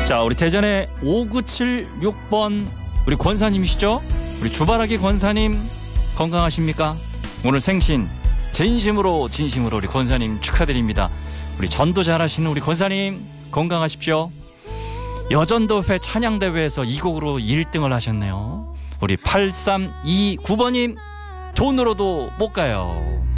자, 우리 대전의 5976번 우리 권사님이시죠? 우리 주바라기 권사님 건강하십니까? 오늘 생신 진심으로 우리 권사님 축하드립니다. 우리 전도 잘하시는 우리 권사님 건강하십시오. 여전도회 찬양대회에서 이 곡으로 1등을 하셨네요. 우리 8329번님 돈으로도 못 가요.